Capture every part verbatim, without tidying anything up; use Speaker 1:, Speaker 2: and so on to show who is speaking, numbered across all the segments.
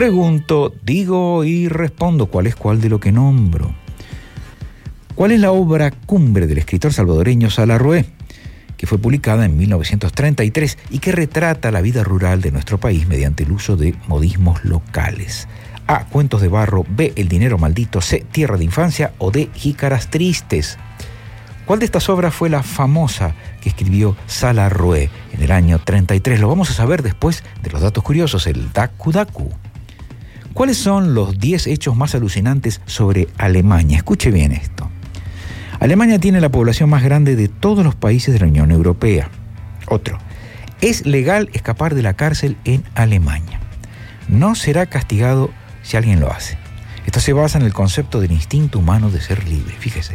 Speaker 1: Pregunto, digo y respondo cuál es cuál de lo que nombro. ¿Cuál es la obra cumbre del escritor salvadoreño Salarrué, que fue publicada en mil novecientos treinta y tres y que retrata la vida rural de nuestro país mediante el uso de modismos locales? A. Cuentos de barro. B. El dinero maldito. C. Tierra de infancia. O D. Jícaras tristes. ¿Cuál de estas obras fue la famosa que escribió Salarrué en el año treinta y tres? Lo vamos a saber después de los datos curiosos, el Dacu Dacu. ¿Cuáles son los diez hechos más alucinantes sobre Alemania? Escuche bien esto. Alemania tiene la población más grande de todos los países de la Unión Europea. Otro. Es legal escapar de la cárcel en Alemania. No será castigado si alguien lo hace. Esto se basa en el concepto del instinto humano de ser libre. Fíjese.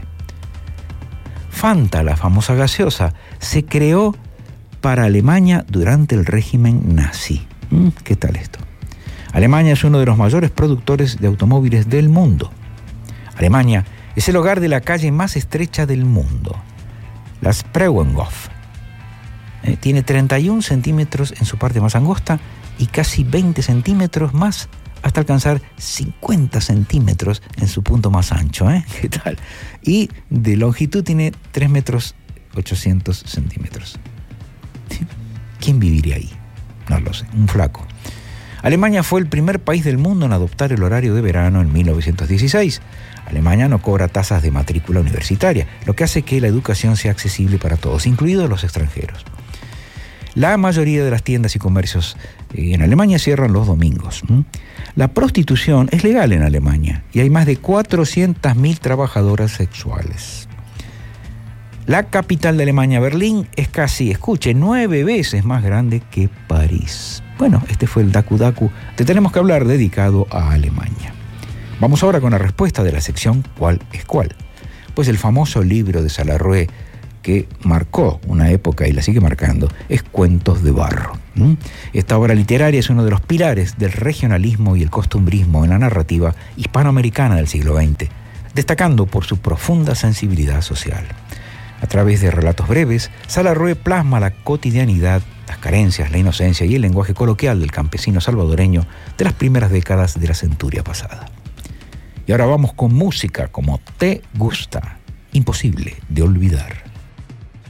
Speaker 1: Fanta, la famosa gaseosa, se creó para Alemania durante el régimen nazi. ¿Mm? ¿Qué tal esto? Alemania es uno de los mayores productores de automóviles del mundo. Alemania es el hogar de la calle más estrecha del mundo, la Spreuenhof. Eh, tiene treinta y un centímetros en su parte más angosta y casi veinte centímetros más hasta alcanzar cincuenta centímetros en su punto más ancho. ¿eh? ¿Qué tal? Y de longitud tiene tres metros ochocientos centímetros. ¿Quién viviría ahí? No lo sé, un flaco. Alemania fue el primer país del mundo en adoptar el horario de verano en mil novecientos dieciséis. Alemania no cobra tasas de matrícula universitaria, lo que hace que la educación sea accesible para todos, incluidos los extranjeros. La mayoría de las tiendas y comercios en Alemania cierran los domingos. La prostitución es legal en Alemania y hay más de cuatrocientas mil trabajadoras sexuales. La capital de Alemania, Berlín, es casi, escuche, nueve veces más grande que París. Bueno, este fue el Dacu Dacu de Tenemos que Hablar, dedicado a Alemania. Vamos ahora con la respuesta de la sección ¿Cuál es cuál? Pues el famoso libro de Salarrué, que marcó una época y la sigue marcando, es Cuentos de barro. ¿Mm? Esta obra literaria es uno de los pilares del regionalismo y el costumbrismo en la narrativa hispanoamericana del siglo veinte, destacando por su profunda sensibilidad social. A través de relatos breves, Salarrué plasma la cotidianidad, las carencias, la inocencia y el lenguaje coloquial del campesino salvadoreño de las primeras décadas de la centuria pasada. Y ahora vamos con música como Te Gusta, imposible de olvidar.